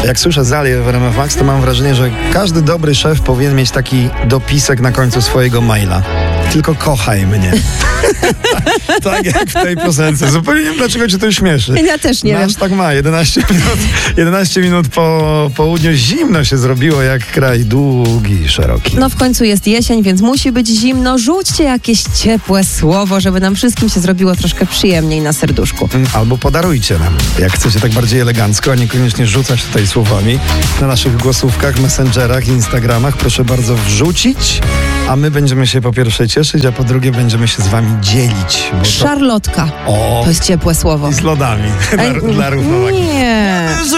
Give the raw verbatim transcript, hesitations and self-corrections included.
Jak słyszę Zalię w R M F Max, to mam wrażenie, że każdy dobry szef powinien mieć taki dopisek na końcu swojego maila. Tylko kochaj mnie. Tak jak w tej piosence. Zupełnie nie wiem, dlaczego cię to śmieszy. Ja też nie Nasz wiem. tak ma. jedenaście minut, jedenaście minut po południu zimno się zrobiło, jak kraj długi i szeroki. No w końcu jest jesień, więc musi być zimno. Rzućcie jakieś ciepłe słowo, żeby nam wszystkim się zrobiło troszkę przyjemniej na serduszku. Albo podarujcie nam, jak chcecie tak bardziej elegancko, a niekoniecznie rzucać tutaj słowami. Na naszych głosówkach, messengerach i instagramach proszę bardzo wrzucić, a my będziemy się po pierwsze cieszyć, a po drugie będziemy się z wami dzielić. Bo to... Szarlotka. O, To jest ciepłe słowo. i z lodami dla, Ej, dla równowagi. Nie.